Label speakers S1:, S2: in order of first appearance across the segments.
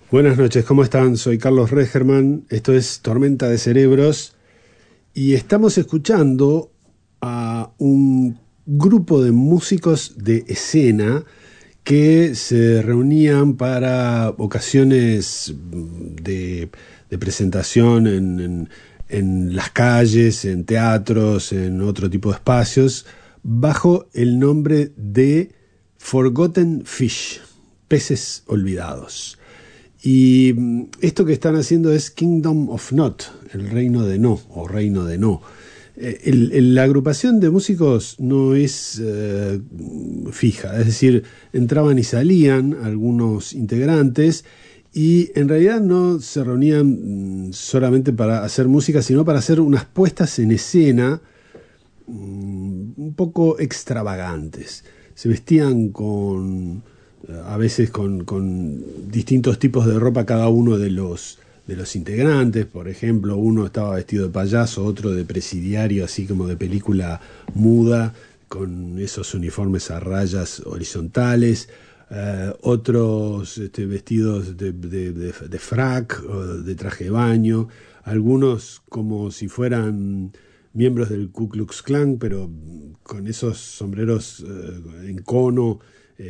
S1: Buenas noches, ¿cómo están? Soy Carlos Regerman, esto es Tormenta de Cerebros y estamos escuchando a un grupo de músicos de escena que se reunían para ocasiones de presentación en las calles, en teatros, en otro tipo de espacios, bajo el nombre de Forgotten Fish, peces olvidados. Y esto que están haciendo es Kingdom of Not, el reino de no, o reino de no. La agrupación de músicos no es fija, es decir, entraban y salían algunos integrantes y en realidad no se reunían solamente para hacer música, sino para hacer unas puestas en escena un poco extravagantes. Se vestían a veces con distintos tipos de ropa cada uno de los integrantes. Por ejemplo, uno estaba vestido de payaso, otro de presidiario, así como de película muda, con esos uniformes a rayas horizontales, otros vestidos de frac, o de traje de baño, algunos como si fueran miembros del Ku Klux Klan, pero con esos sombreros en cono,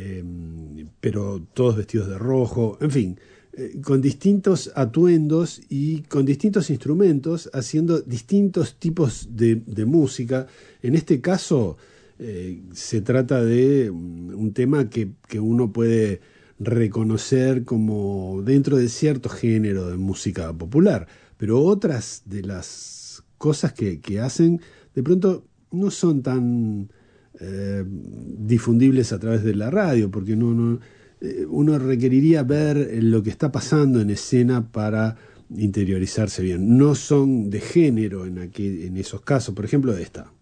S1: pero todos vestidos de rojo, en fin, con distintos atuendos y con distintos instrumentos, haciendo distintos tipos de música. En este caso, se trata de un tema que uno puede reconocer como dentro de cierto género de música popular, pero otras de las cosas que hacen de pronto no son tan difundibles a través de la radio, porque uno requeriría ver lo que está pasando en escena para interiorizarse bien. No son de género en esos casos. Por ejemplo, esta.